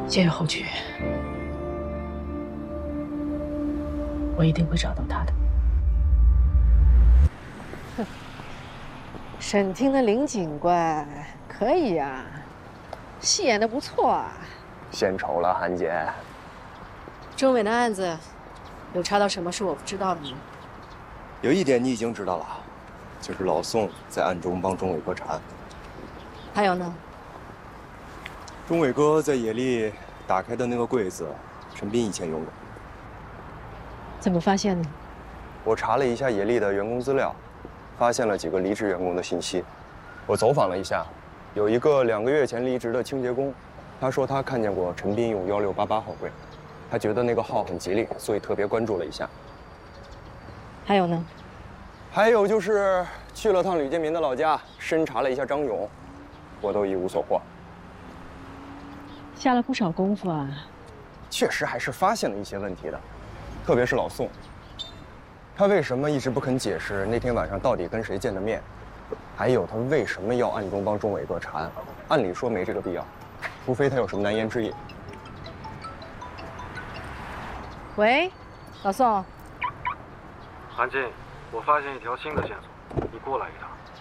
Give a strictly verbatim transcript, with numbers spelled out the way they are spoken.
谢谢侯局，我一定会找到他的。 哼，省厅的林警官可以呀、啊，戏演的不错啊。 献丑了，韩姐。 钟伟的案子有查到什么是我不知道的吗？ 有一点你已经知道了，就是老宋在暗中帮钟伟哥查案。 还有呢？ 钟伟哥在野丽打开的那个柜子，陈斌以前用过。 怎么发现的？ 我查了一下野丽的员工资料，发现了几个离职员工的信息。我走访了一下，有一个两个月前离职的清洁工，他说他看见过陈斌用幺六八八号柜，他觉得那个号很吉利，所以特别关注了一下。 还有呢？ 还有就是去了趟吕建民的老家，深查了一下张勇，我都一无所获。 下了不少功夫啊。 确实还是发现了一些问题的，特别是老宋，他为什么一直不肯解释那天晚上到底跟谁见的面，还有他为什么要暗中帮钟伟哥查案？按理说没这个必要，除非他有什么难言之隐。 喂，老宋。 韩静，我发现一条新的线索，你过来一趟。